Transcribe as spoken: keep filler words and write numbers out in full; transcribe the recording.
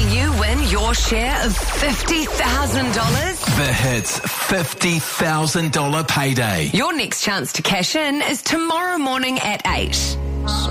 you win your share of fifty thousand dollars? The Hits fifty thousand dollars payday. Your next chance to cash in is tomorrow morning at eight.